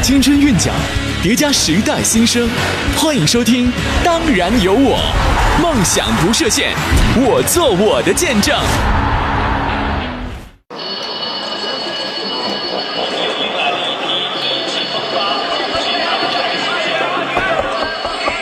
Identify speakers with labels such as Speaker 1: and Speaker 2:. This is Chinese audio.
Speaker 1: 青春韵脚，叠加时代新生。欢迎收听《当然有我》，梦想不设限，我做我的见证。